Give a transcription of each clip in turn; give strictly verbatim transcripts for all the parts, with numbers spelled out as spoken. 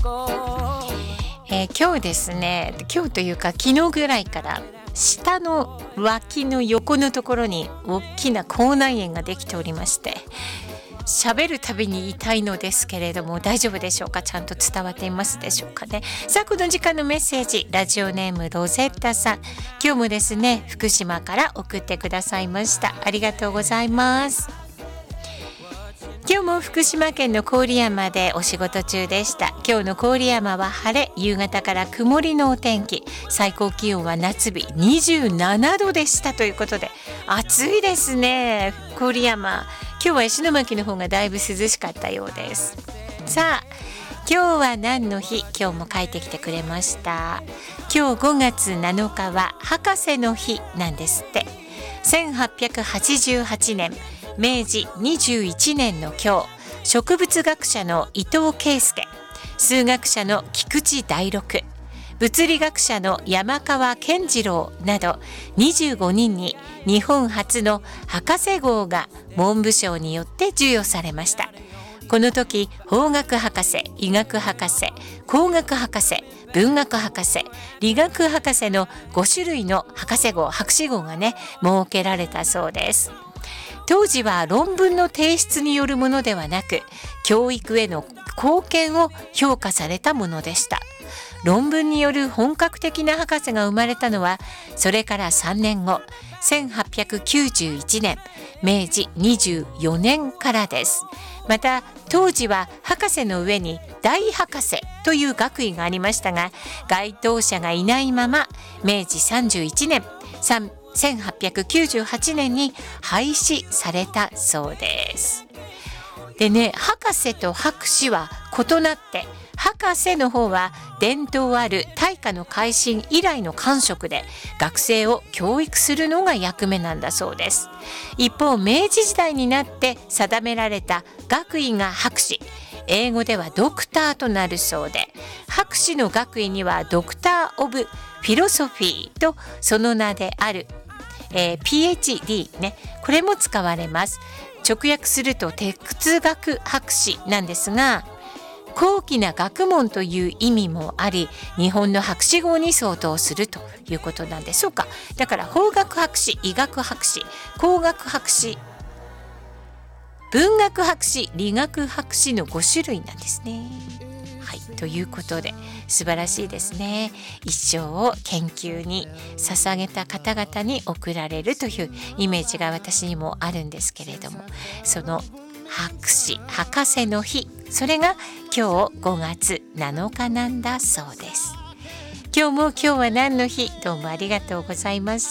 えー、今日ですね、今日というか昨日ぐらいから下の脇の横のところに大きな口内炎ができておりまして、喋るたびに痛いのですけれども大丈夫でしょうか。ちゃんと伝わっていますでしょうかね。さあ、この時間のメッセージ、ラジオネームロゼッタさん、今日もですね福島から送ってくださいました。ありがとうございます。今日も福島県の郡山でお仕事中でした。今日の郡山は晴れ、夕方から曇りのお天気、最高気温は夏日にじゅうななどでしたということで、暑いですね。郡山、今日は石巻の方がだいぶ涼しかったようです。さあ、今日は何の日、今日も書いてきてくれました。今日ごがつなのかは博士の日なんですって。せんはっぴゃくはちじゅうはちねん、めいじにじゅういちねんの今日、植物学者の伊藤圭介、数学者の菊池大六、物理学者の山川健次郎などにじゅうごにんに日本初の博士号が文部省によって授与されました。この時、法学博士、医学博士、工学博士、文学博士、理学博士のごしゅるいの博士号、博士号がね設けられたそうです。当時は論文の提出によるものではなく、教育への貢献を評価されたものでした。論文による本格的な博士が生まれたのはそれからさんねんご、せんはっぴゃくきゅうじゅういちねん、めいじにじゅうよねんからです。また当時は博士の上に大博士という学位がありましたが、該当者がいないままめいじさんじゅういちねん、せんはっぴゃくきゅうじゅうはちねんに廃止されたそうです。でね、博士と博士は異なって、博士の方は伝統ある大化の改新以来の官職で学生を教育するのが役目なんだそうです。一方、明治時代になって定められた学位が博士、英語ではドクターとなるそうで、博士の学位にはドクター・オブ・フィロソフィーとその名である、えー、ピーエイチディー ね、これも使われます。直訳すると哲学博士なんですが、高貴な学問という意味もあり、日本の博士号に相当するということなんでしょうか。だから法学博士、医学博士、工学博士、文学博士、理学博士のごしゅるいなんですね。はい、ということで素晴らしいですね。一生を研究に捧げた方々に贈られるというイメージが私にもあるんですけれども、その博士、博士の日、それが今日ごがつなのかなんだそうです。今日も今日は何の日、どうもありがとうございました。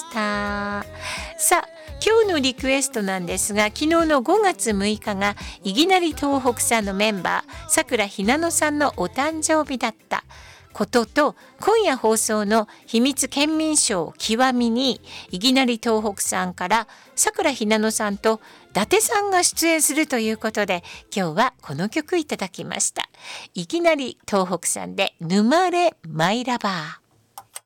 さあ、今日のリクエストなんですが、昨日のごがつむいかがいぎなり東北さんのメンバーさくらひなのさんのお誕生日だったことと、今夜放送の秘密県民賞極みにいぎなり東北さんからさくらひなのさんと伊達さんが出演するということで、今日はこの曲いただきました。いぎなり東北さんで沼れマイラバー。